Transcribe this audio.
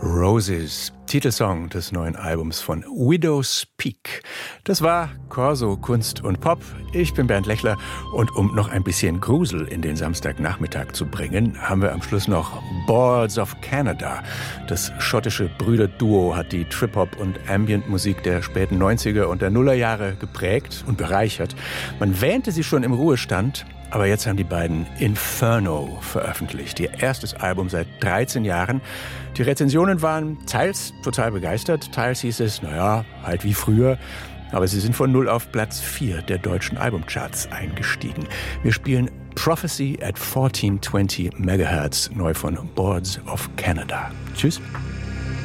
Roses, Titelsong des neuen Albums von Widow's Peak. Das war Corso Kunst und Pop. Ich bin Bernd Lechler und um noch ein bisschen Grusel in den Samstagnachmittag zu bringen, haben wir am Schluss noch Boards of Canada. Das schottische Brüderduo hat die Trip-Hop- und Ambient-Musik der späten 90er und der Nullerjahre geprägt und bereichert. Man wähnte sie schon im Ruhestand, aber jetzt haben die beiden Inferno veröffentlicht. Ihr erstes Album seit 13 Jahren. Die Rezensionen waren teils total begeistert, teils hieß es, naja, halt wie früher. Aber sie sind von 0 auf Platz 4 der deutschen Albumcharts eingestiegen. Wir spielen Prophecy at 1420 MHz, neu von Boards of Canada. Tschüss.